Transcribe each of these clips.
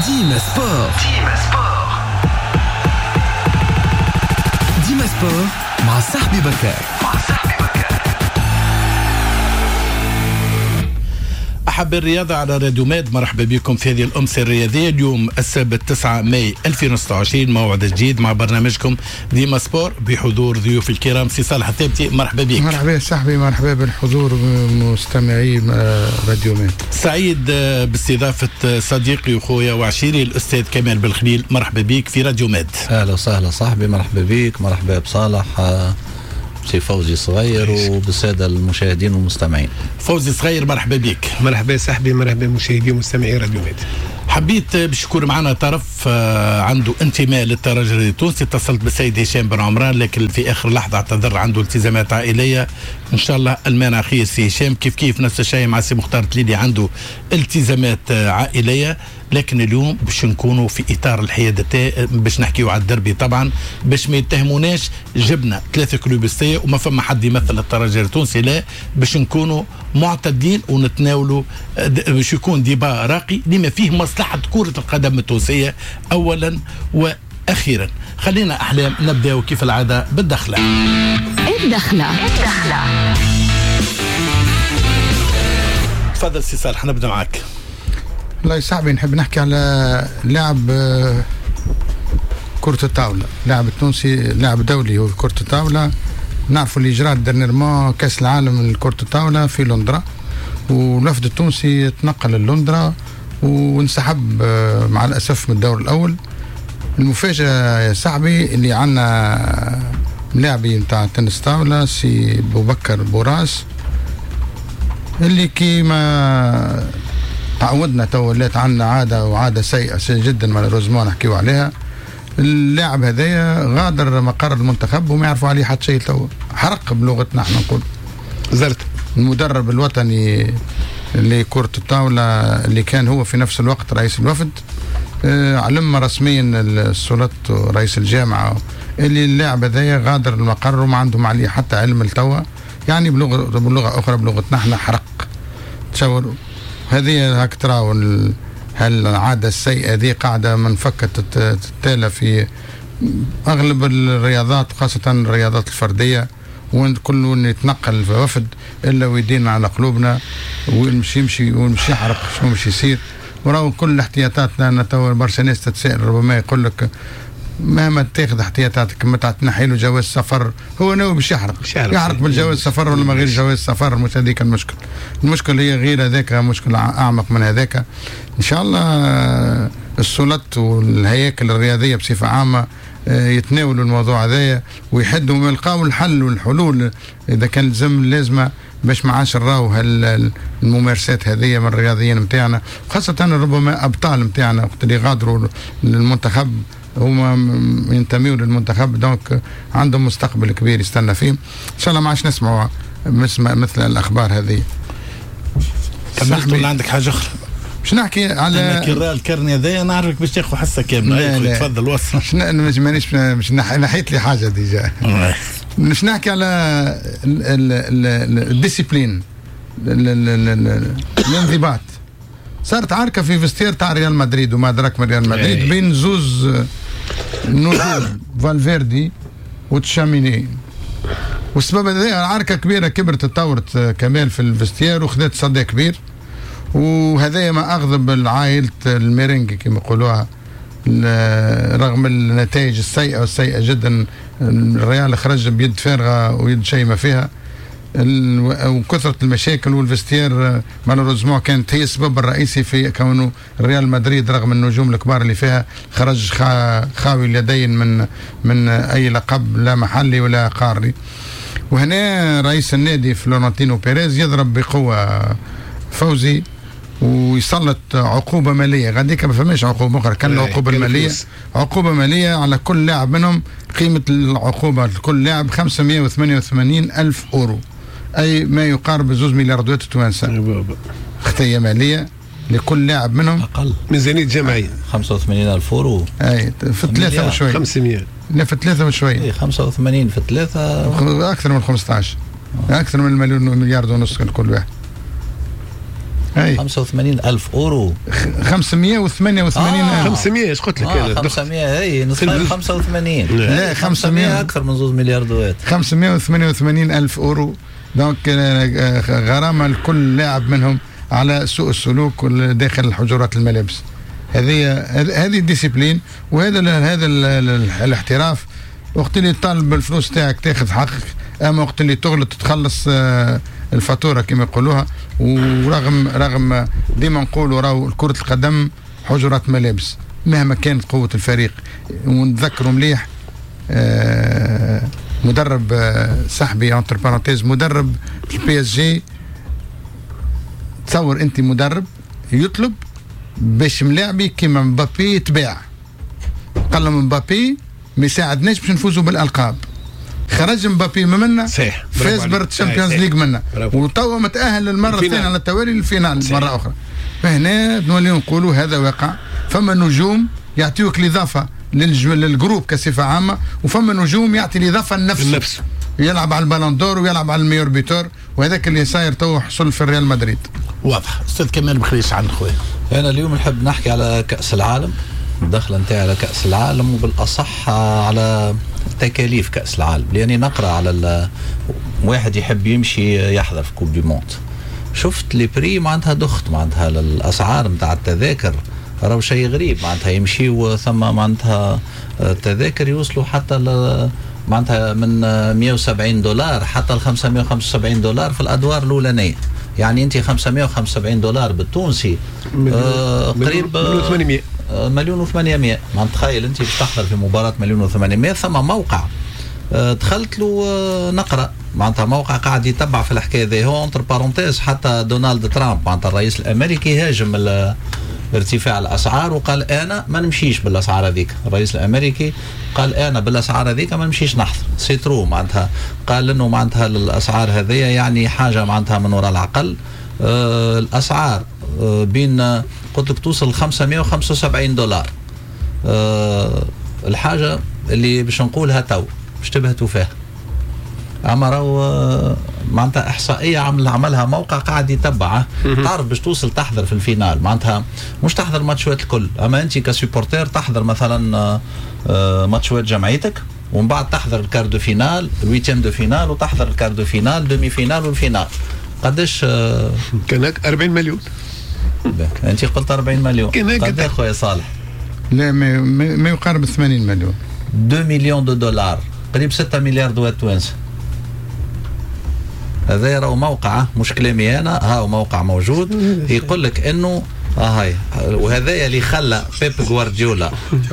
ديما سبور. ديما سبور مع صاحبي بكار. أحب الرياضة على راديو ماد، مرحبا بكم في هذه الأمسية الرياضية. اليوم السبت 9 ماي 2026، موعد جديد مع برنامجكم ديما سبور بحضور ضيوف الكرام. سي صالح الثابتي، مرحبا بك. مرحبا صاحبي، مرحبا بالحضور مستمعي راديو ماد. سعيد باستضافة صديقي وخويا وعشيري الأستاذ كمال بالخليل، مرحبا بك في راديو ماد. أهلا وسهلا صاحبي، مرحبا بك، مرحبا بصالح سي فوزي صغير وبالسادة المشاهدين والمستمعين. فوزي صغير، مرحبا بك. مرحبا صاحبي، مرحبا مشاهدين ومستمعي راديو ماد. حبيت باش يكون معنا طرف عنده انتماء للترجي التونسي. اتصلت بالسيد هشام بن عمران لكن في اخر لحظه اعتذر، عنده التزامات عائليه. ان شاء الله المانع خير سي هشام، كيف نفس الشيء مع سي مختار تليدي عنده التزامات عائليه. لكن اليوم باش نكونوا في اطار الحياديه، باش نحكيوا على الدربي طبعا، باش ما يتهموناش جبنا 3 كلوبستيه وما فما حد يمثل الترجي التونسي، لا، باش نكونوا معتدين ونتناولوا، باش يكون ديبا راقي لما فيه مصلحه كره القدم التونسيه اولا واخيرا. خلينا احلام نبداو كيف العاده بالدخله. تفضل سي صالح، نبدا معك. والله صاحبي نحب نحكي على لاعب كرة الطاولة، لاعب التونسي، لاعب دولي هو في كرة الطاولة. نعرفوا اللي جرى ديرنيرمون كأس العالم لكرة الطاولة في لندرا، والوفد التونسي تنقل للندرا وانسحب مع الأسف من الدور الأول. المفاجأة يا صاحبي اللي عنا لاعبي متاع تنس طاولة سي بوبكر بوراس، اللي كيما تعودنا تو ولات عنا عادة سيئة جدا مالوروزمون نحكيو عليها. اللاعب هذايا غادر مقر المنتخب وما يعرفوا عليه حتى شيء، تو حرق بلغتنا احنا نقول. زرت المدرب الوطني لكرة الطاولة اللي كان هو في نفس الوقت رئيس الوفد، علم رسميا السلطة رئيس الجامعة اللي اللاعب هذايا غادر المقر وما عندهم عليه حتى علم التوا، يعني بلغة أخرى بلغتنا احنا حرق. تصوروا هذه هاك تراو هالعادة السيئة دي قاعدة منفكة تتالى في أغلب الرياضات، خاصة الرياضات الفردية، وين كل يتنقل في وفد إلا ويدين على قلوبنا ويمشي يحرق شو مش يصير. وراو كل احتياطاتنا. أنا تو برشا ناس تتسائل ربما يقول لك مهما تاخذ احتياطاتك متى تنحي له جواز سفر، هو ناوي باش يحرق بالجواز سفر ولا ما غير جواز سفر. مش هذيك المشكل هي غير هذاك، مشكلة أعمق من هذاك. إن شاء الله السلطات والهياكل الرياضية بصفة عامة يتناولوا الموضوع هذايا ويحدوا ويلقاوا الحل والحلول إذا كان لازمة باش ما عادش نراو الممارسات هذه من الرياضيين متاعنا، خاصة ربما أبطال متاعنا وقت اللي غادروا للمنتخب هما ينتميوا للمنتخب، دونك عندهم مستقبل كبير يستنى فيه. ان شاء الله ما عادش نسمعوا مثل الاخبار هذه. كملت ولا عندك حاجه اخرى؟ باش نحكي على الكرني هذايا، نعرفك باش تاخذ حصه كامله. لا تفضل وصل. مانيش نحيت لي حاجه ديجا. باش نحكي على الديسيبلين، الانضباط. صارت عركة في فيستير تاع ريال مدريد وما أدرك من ريال مدريد بين زوز نجوم فالفيردي وتشاميني، والسبب هذا عركة كبيرة كبرت تطورت كمال في الفيستير وخذت صدى كبير. وهذا ما أغضب العائلة الميرينج كما يقولوها، رغم النتائج السيئة جدا. الريال خرج بيد فارغة ويد شيء ما فيها، وكثرة المشاكل. والفيستير مالوروزمون كانت هي السبب الرئيسي في كونه ريال مدريد رغم النجوم الكبار اللي فيها خرج خاوي اليدين من أي لقب، لا محلي ولا قاري. وهنا رئيس النادي فلورنتينو بيريز يضرب بقوة فوزي ويسلط عقوبة مالية. غاديك ما فماش عقوبة أخرى، كان عقوبة مالية على كل لاعب منهم. قيمة العقوبة لكل لاعب 588 ألف أورو، أي ما يقارب 2 مليار توانسة. خطية مالية لكل لاعب منهم، أقل ميزانية جمعية 85 ألف أورو. أي في 3 وشوي، 500. لا في 3 وشوي. 85 في 3 أكثر من 15، أكثر من 1.5 مليار كل واحد. 85,000 أورو. 588 500 ايش قلت لك انا 500 هي نصف 85. لا 500 أكثر من 2 ملياردوات. 588 ألف أورو. دونك غرامة لكل لاعب منهم على سوء السلوك داخل الحجرات الملابس. هذه الديسيبلين وهذا الاحتراف. وقت اللي طالب بالفلوس تاعك تاخذ حقك، اما وقت اللي تغلط تخلص الفاتوره كما يقولوها. ورغم ديما نقولوا راهو كرة القدم حجرات ملابس مهما كانت قوة الفريق. ونتذكروا مليح مدرب سحبي انتر بارونتيز مدرب في البي اس جي. تصور انت مدرب يطلب باش ملاعبي كيما مبابي يتباع، قال لهم مبابي ما يساعدناش باش نفوزوا بالالقاب. خرج مبابي منا صحيح، فاز بالتشامبيونز ليج منا، وتوا متاهل للمره الثانيه على التوالي للفينال مره اخرى. فهنا نولي نقولوا هذا واقع. فما نجوم يعطيوك الاضافه للجروب كصفه عامه، وفما نجوم يعطي الاضافه لنفسه. يلعب على البالون دور ويلعب على الميور بيتور، وهذاك اللي صاير تو حصل في الريال مدريد. واضح. استاذ كمال بخليش عن خويا. انا اليوم نحب نحكي على كاس العالم، الدخله نتاعي على كاس العالم، وبالاصح على تكاليف كاس العالم. لاني نقرا على واحد يحب يمشي يحضر في كوب دي موند، شفت لي بري معناتها دخت معناتها الاسعار نتاع التذاكر راهو شيء غريب. معناتها يمشيوا ثم معناتها التذاكر يوصلوا حتى معناتها من $170 حتى $575 في الادوار الاولانيه. يعني انت $575 بالتونسي قريب $1,800,000. ما تخيل انت تحضر في مباراه $1,800,000. ثم موقع دخلت له نقرا معناتها موقع قاعد يتبع في الحكايه ذي. هو انتر بارونتيز حتى دونالد ترامب معناتها الرئيس الامريكي هاجم ارتفاع الاسعار وقال انا ما نمشيش بالاسعار هذيك. الرئيس الامريكي قال انا بالاسعار هذيك ما نمشيش نحضر. سيترو معناتها قال انه معناتها الاسعار هذه يعني حاجه معناتها من وراء العقل. الاسعار بين قلت لك توصل $575. الحاجه اللي باش نقولها تو باش تبهتوا فيها، اما راهو معناتها احصائيه عملها موقع قاعد يتبعه. تعرف باش توصل تحضر في الفينال معناتها مش تحضر ماتشات الكل، اما انت كسوبورتير تحضر مثلا ماتشات جمعيتك، ومن بعد تحضر الكار دو فينال، الويتيام دو فينال، وتحضر الكار دو فينال، دومي فينال، والفينال. قداش كان 40 مليون. انت قلت 40 مليون. قداش خويا صالح؟ لا ما يقارب 80 مليون. $2 مليون، قريب 6 مليار دوات توانسه. هذا راهو موقع مش كلامي انا، هاو موقع موجود يقول لك انه هاي. وهذا اللي خلى بيب غوارديولا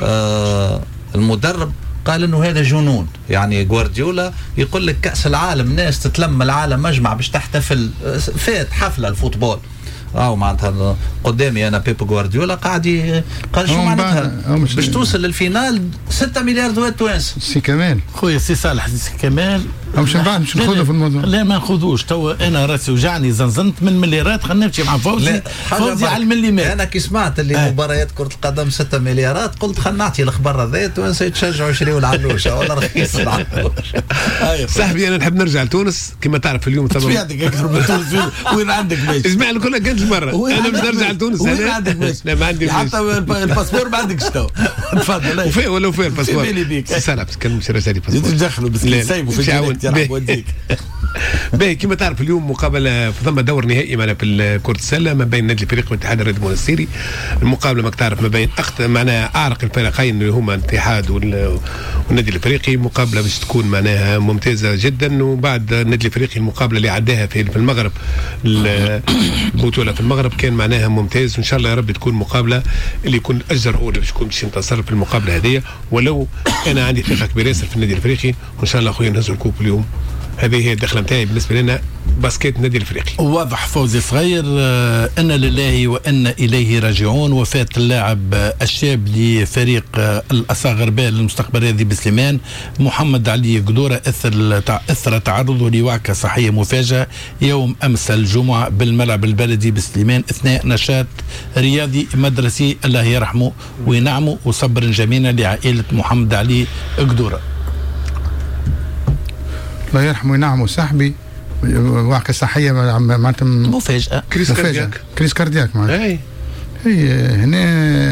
المدرب قال انه هذا جنون. يعني غوارديولا يقول لك كاس العالم ناس تتلم العالم مجمع باش تحتفل، فات حفله الفوتبول معناتها قدامي انا بيب غوارديولا قاعد قال شو معناتها باش توصل للفينال 6 مليار دوات توانسه. سي كمال خويا سي صالح سي كمال مش بعد مش نخوضوا في الموضوع. لا ما نخوضوش. توا انا راسي وجعني زنزنت من مليارات. خلينا نمشي مع فوزي على المليمات. انا كي سمعت اللي مباريات كرة القدم 6 مليارات قلت خلينا نعطي الخبر هذا توانسه يتشجعوا يشريوا العلوشه ولا رخيص العلوشه. صاحبي انا نحب نرجع لتونس كما تعرف اليوم تبعتك اكثر من تونس. وين عندك باش اسمع كلها قلت المره انا مش نرجع لتونس. وين عندك باش؟ لا ما عندي حتى الباسبور ما عندكش تو. تفضل. وفي ولا في الباسبور سلام كان مش راسلي باسبور تدخلوا بس سايبوا في الجنة. باهي كما تعرف اليوم مقابله ثم دور نهائي معنا في كرة السله ما بين نادي الفريق والاتحاد الرياضي المنستيري. المقابله ماك تعرف ما بين معناها اعرق الفريقين اللي هما الاتحاد والنادي الافريقي. مقابله باش تكون معناها ممتازه جدا. وبعد النادي الافريقي المقابله اللي عداها في المغرب البطوله في المغرب كان معناها ممتاز. وان شاء الله يا رب تكون مقابله اللي يكون الاجر هو اللي باش يكون باش ينتصر في المقابله هذه. ولو انا عندي ثقه كبيره ياسر في النادي الافريقي وان شاء الله اخويا نهزوا الكوب اليوم. هذه هي الدخله نتاعي بالنسبه لنا باسكيت النادي الافريقي. واضح فوزي صغير. انا لله وانا اليه راجعون. وفاه اللاعب الشاب لفريق الاصاغربال للمستقبل الرياضي بسليمان محمد علي قدوره اثر تعرضه لوعكه صحيه مفاجئه يوم امس الجمعه بالملعب البلدي بسليمان اثناء نشاط رياضي مدرسي. الله يرحمه وينعمه وصبر جميلا لعائله محمد علي قدوره. الله يرحمه وينعمه. صاحبي وعكة صحية معناتها مفاجأة كريس كاردياك معناتها. اي هي هنا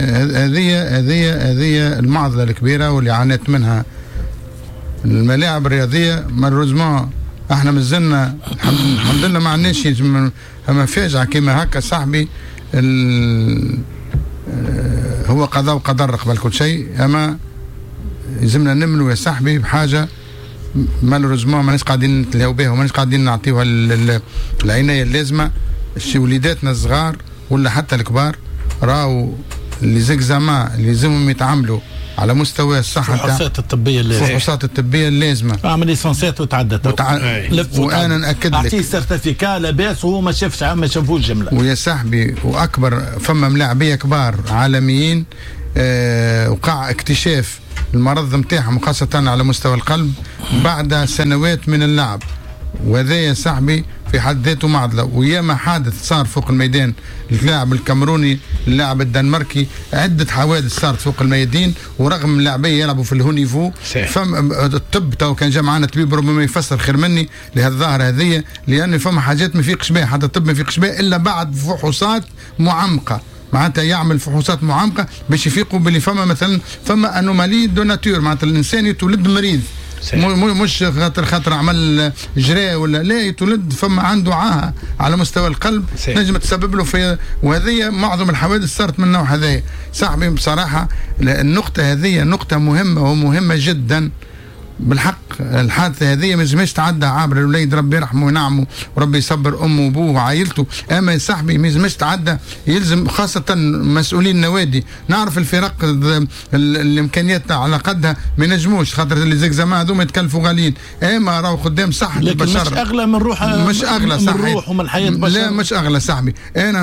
هذه المعضلة الكبيرة واللي عانت منها الملاعب الرياضية. مالوزمون احنا مازلنا الحمد لله ما عندناش اما فاجعة كيما هكا صاحبي. هو قضاء وقدر قبل كل شيء، اما لازمنا نمنوا يا صاحبي بحاجة مالوزمون ماناش قاعدين نتلاو بها وماناش قاعدين نعطيوها العناية اللازمة. وليداتنا الصغار ولا حتى الكبار راهو اللي زكزاما اللي لازمهم يتعاملوا على مستوى الصحة، الفحوصات الطبية اللازمة، الفحوصات الطبية اللازمة، اعمل ليسانسيات وتعدى وانا ناكد لك اعطيه سيرتيفيكا لاباس وهو ما شافوش جملة. ويا صاحبي واكبر فما ملاعبية كبار عالميين وقع اكتشاف المرض نتاعهم خاصة على مستوى القلب بعد سنوات من اللعب، وهذا يا صاحبي في حد ذاته معضلة. وياما حادث صار فوق الميدان، اللاعب الكاميروني اللاعب الدنماركي، عدة حوادث صارت فوق الميادين، ورغم اللاعبية يلعبوا في الهونيفو. الطب تو كان جا معنا طبيب ربما يفسر خير مني لهالظاهرة هذه، لأن فما حاجات ما فيقش بها، حتى الطب ما فيقش بها إلا بعد فحوصات معمقة، معناتها يعمل فحوصات معمقة باش يفيقوا باللي فما مثلا فما انومالي دو ناتور، معناتها الانسان يتولد مريض مش خاطر عمل جراء ولا لا، يتولد فما عنده عاهه على مستوى القلب نجم تسبب له في. وهذه معظم الحوادث صارت من النوع هذا صاحبي. بصراحه النقطه هذه نقطه مهمه ومهمه جدا بالحق. الحادثه هذه ما لازمش تعدى عابر الوليد، ربي يرحمه وينعمه وربي يصبر امه وابوه وعائلته. اما يا صاحبي ما لازمش تعدى، يلزم خاصه مسؤولين النوادي. نعرف الفرق الامكانيات على قدها ما ينجموش، خاطر اللي زيك زمان هذوما يتكلفوا غاليين، اما راهو قدام صحه البشر. مش اغلى من روح، مش اغلى صحيح، من روح ومن حياه البشر. لا مش اغلى صاحبي. انا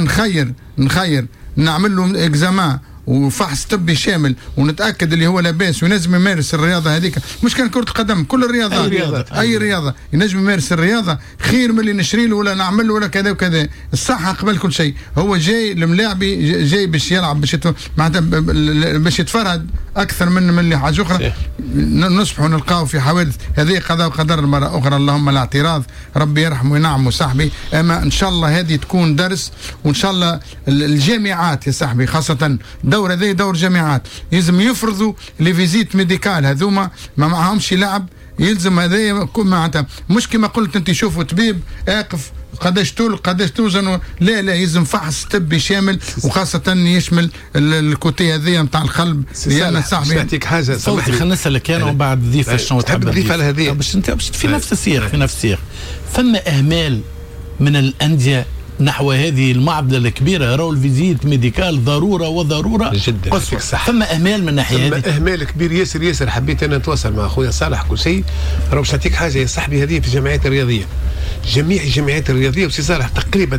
نخير نعمل له اكزامان وفحص طبي شامل ونتاكد اللي هو لاباس وينجم يمارس الرياضه هذيك. مش كان كره القدم، كل الرياضات اي رياضه ينجم يمارس الرياضه خير من اللي نشري له ولا نعمل له ولا كذا وكذا. الصحه قبل كل شيء. هو جاي الملاعبي جاي باش يلعب معناتها باش يتفرهد اكثر من اللي حاجه اخرى. نصبحوا نلقاو في حوادث هذه قضاء وقدر مره اخرى، اللهم لا اعتراض، ربي يرحمه وينعمه صاحبي. اما ان شاء الله هذه تكون درس، وان شاء الله الجامعات يا صاحبي خاصه دور هذه دور جامعات يلزم يفرضوا لي فيزيت ميديكال هذوما ما معهمش لعب، يلزم هذايا معناتها مش كما قلت انت شوفوا طبيب اقف قداش طول قداش توزن، لا يلزم فحص طبي شامل وخاصه يشمل الكوتي هذيا نتاع القلب. لان صاحبي نعطيك حاجه سامحني خلينا نسالك انا ومن بعد تضيف شنو تحب تضيف على هذه باش انت في نفس السياق. في نفس السياق فما اهمال من الانديه نحو هذه المعضله الكبيره. راهو الفيزيت ميديكال ضروره جدا قصوى. فما اهمال من الناحيه هذه، اهمال كبير ياسر. حبيت انا نتواصل مع اخويا صالح كل شيء. راهو باش نعطيك حاجه يا صاحبي، هذه في الجمعيات الرياضيه، جميع الجمعيات الرياضيه وسي صالح تقريبا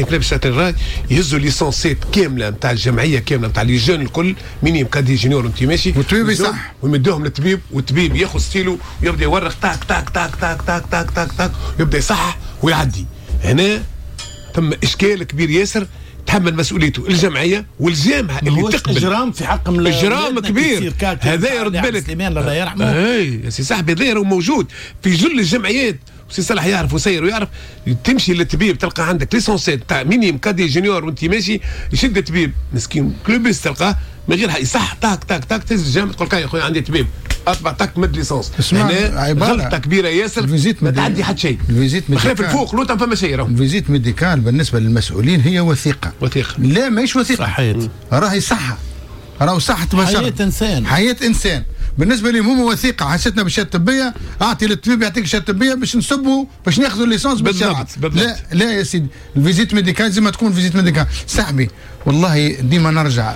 99% يهزوا ليسونسيت كامله نتاع الجمعيه كامله نتاع لي جون الكل مينيم كادي جونيور انت ماشي والطبيب يصح ويمدوهم للطبيب، والطبيب ياخذ ستيلو ويبدا يورخ تاك تاك تاك تاك تاك تاك تاك تاك يبدا يصحح ويعدي. هنا ثم اشكال كبير ياسر تحمل مسؤوليته الجمعيه والجامعه اللي تقبل. اجرام في حق اجرام كبير هذا يرد بالك. سليمان الله يرحمه يا سي صاحبي هذا موجود في جل الجمعيات. سي صالح يعرف وسير ويعرف. تمشي للطبيب تلقى عندك ليسونسيت تاع مينيم كادي جونيور وانت ماشي، يشد الطبيب مسكين كلوبيس تلقاه من غير يصح تاك تاك تاك تهز الجامعه تقول لك يا خويا عندي طبيب اطبع تاك مد ليسونس. هنا غلطه كبيره ياسر ما تعدي حتى شيء. الفيزيت ميديكال الفوق لو فما شيء. الفيزيت ميديكال بالنسبه للمسؤولين هي وثيقه. لا ماهيش وثيقه، صحيت راهي صحه، راهو صحه بشر، حياه انسان. بالنسبه لهم هم وثيقه. حسيتنا بالشهاده الطبيه، اعطي للطبيب يعطيك الشهاده الطبيه باش نسبوا باش ناخذوا الليسونس بالشرع. لا يا سيدي، الفيزيت ميديكال زي ما تكون فيزيت ميديكال صاحبي. والله ديما نرجع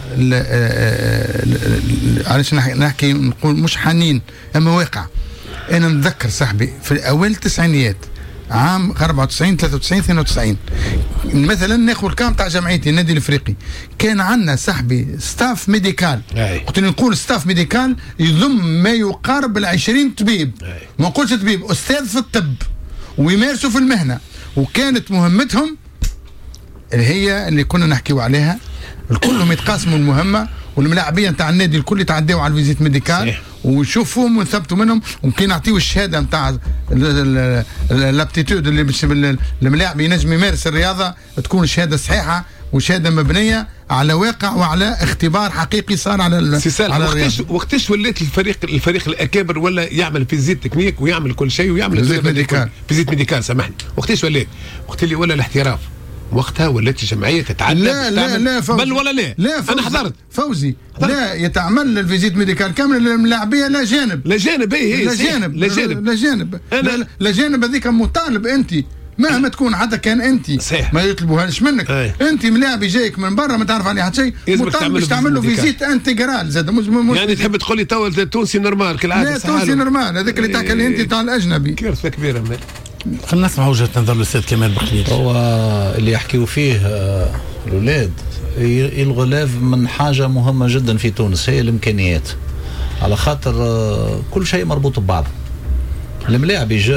علاش نحكي نقول مش حنين اما واقع. انا نتذكر صاحبي في اوائل التسعينيات عام 94 93 92 مثلا ناخذ الكام تاع جمعيتي النادي الافريقي، كان عندنا صاحبي ستاف ميديكال. قلت نقول ستاف ميديكال يضم ما يقارب 20 طبيب، ما نقولش طبيب، استاذ في الطب ويمارسوا في المهنه. وكانت مهمتهم هي اللي كنا نحكيو عليها، الكلهم يتقاسموا المهمه، والملاعبيه نتاع النادي الكل يتعداو على الفيزيت ميديكال ونشوفهم ونثبتوا منهم، وكي نعطيو الشهاده نتاع الابتيتود اللي باش الملاعب ينجم يمارس الرياضه تكون شهاده صحيحه وشهاده مبنيه على واقع وعلى اختبار حقيقي صار على الرياضه. وقتاش ولات الفريق الاكابر ولا يعمل فيزيت تكنيك ويعمل كل شيء ويعمل فيزيت ميديكال سامحني، وقتاش ولات؟ وقت اللي ولا الاحتراف وقتها ولات الجمعيه تتعلم لا فوزي. بل ولا لا فوزي. انا حضرت لا يتعمل الفيزيت ميديكال كامل للاعبيه لا جانب لا جانب هذيك مطالب انت مهما تكون حتى كان انت صحيح. ما يطلبوهاش منك انت ملاعب جايك من برا ما تعرف عليه حتى شيء مطالب باش تعمل له فيزيت انتجرال زاد مش يعني تحب تقول لي تو التونسي نورمال كالعاده؟ لا تونسي نورمال هذاك اللي تاكل انت تاع الاجنبي كارثه كبيره. خلينا نسمع وجهه نظر الاستاذ كمال بخليل. هو اللي يحكيوا فيه الاولاد الغلاف من حاجه مهمه جدا في تونس هي الامكانيات، على خاطر كل شيء مربوط ببعض. الملاعب